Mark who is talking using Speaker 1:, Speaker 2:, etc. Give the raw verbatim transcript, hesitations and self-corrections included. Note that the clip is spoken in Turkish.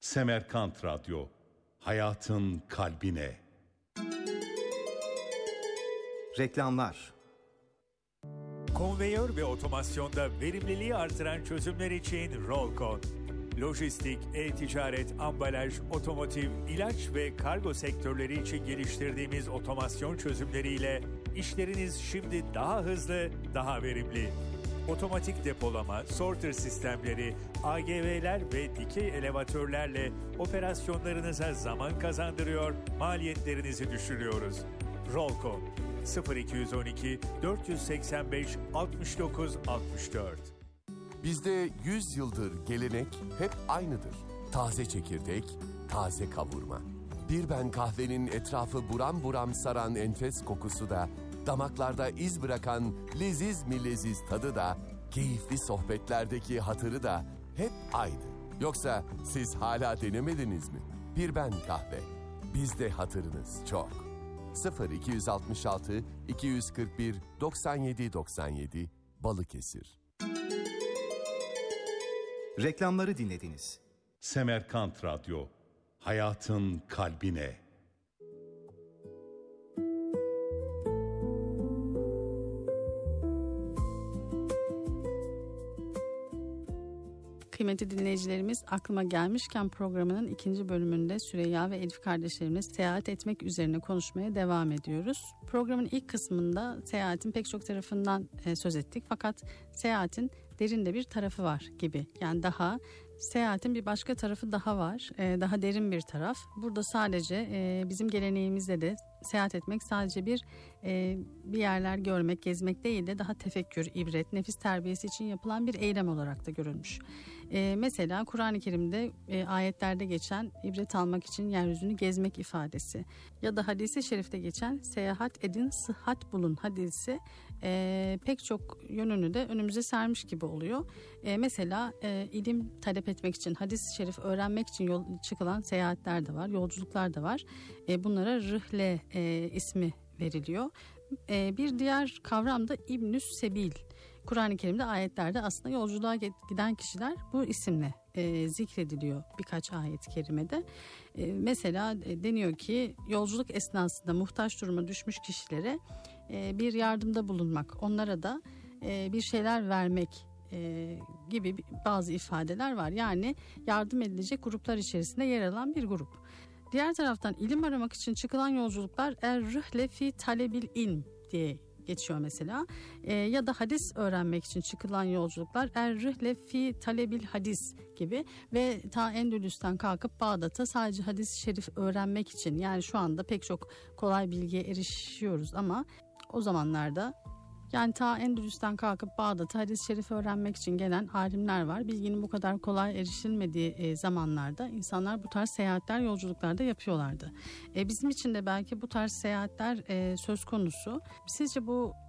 Speaker 1: Semerkant Radyo, hayatın kalbine.
Speaker 2: Reklamlar.
Speaker 3: Konveyör ve otomasyonda verimliliği artıran çözümler için Rollcon. Lojistik, e-ticaret, ambalaj, otomotiv, ilaç ve kargo sektörleri için geliştirdiğimiz otomasyon çözümleriyle işleriniz şimdi daha hızlı, daha verimli. Otomatik depolama, sorter sistemleri, A G V'ler ve dikey elevatörlerle operasyonlarınıza zaman kazandırıyor, maliyetlerinizi düşürüyoruz. Rollcon sıfır iki on iki dört seksen beş altmış dokuz altmış dört.
Speaker 4: Bizde yüz yıldır gelenek hep aynıdır. Taze çekirdek, taze kavurma. Bir ben kahvenin etrafı buram buram saran enfes kokusu da, damaklarda iz bırakan leziz mi leziz tadı da, keyifli sohbetlerdeki hatırı da hep aynı. Yoksa siz hala denemediniz mi? Bir ben kahve. Bizde hatırınız çok. sıfır iki altı altı iki kırk bir doksan yedi doksan yedi Balıkesir.
Speaker 2: Reklamları dinlediniz.
Speaker 1: Semerkant Radyo, hayatın kalbine.
Speaker 5: Kıymetli dinleyicilerimiz, Aklıma Gelmişken programının ikinci bölümünde Süreyya ve Elif kardeşlerimiz seyahat etmek üzerine konuşmaya devam ediyoruz. Programın ilk kısmında seyahatin pek çok tarafından e, söz ettik. Fakat seyahatin derin de bir tarafı var gibi. Yani daha seyahatin bir başka tarafı daha var. E, daha derin bir taraf. Burada sadece e, bizim geleneğimizde de seyahat etmek sadece bir e, bir yerler görmek, gezmek değil de daha tefekkür, ibret, nefis terbiyesi için yapılan bir eylem olarak da görülmüş. E, mesela Kur'an-ı Kerim'de e, ayetlerde geçen ibret almak için yeryüzünü gezmek ifadesi ya da hadis-i şerifte geçen seyahat edin, sıhhat bulun hadisi e, pek çok yönünü de önümüze sermiş gibi oluyor. E, mesela e, ilim talep etmek için, hadis-i şerif öğrenmek için yol, çıkılan seyahatler de var, yolculuklar da var. E, bunlara rıhle e, ismi veriliyor. E, bir diğer kavram da İbnü's Sebil. Kur'an-ı Kerim'de ayetlerde aslında yolculuğa giden kişiler bu isimle e, zikrediliyor birkaç ayet-i kerimede. E, mesela e, deniyor ki yolculuk esnasında muhtaç duruma düşmüş kişilere e, bir yardımda bulunmak, onlara da e, bir şeyler vermek e, gibi bazı ifadeler var. Yani yardım edilecek gruplar içerisinde yer alan bir grup. Diğer taraftan ilim aramak için çıkılan yolculuklar er-rıhle fi talebil ilm diye geçiyor mesela. E, ya da hadis öğrenmek için çıkılan yolculuklar er-rıhle fi talebil hadis gibi ve ta Endülüs'ten kalkıp Bağdat'a sadece hadis-i şerif öğrenmek için, yani şu anda pek çok kolay bilgiye erişiyoruz ama o zamanlarda, yani ta Endülüs'ten kalkıp Bağdat'a hadis-i şerif öğrenmek için gelen alimler var. Bilginin bu kadar kolay erişilmediği e, zamanlarda insanlar bu tarz seyahatler, yolculuklar da yapıyorlardı. E, bizim için de belki bu tarz seyahatler e, söz konusu. Sizce bu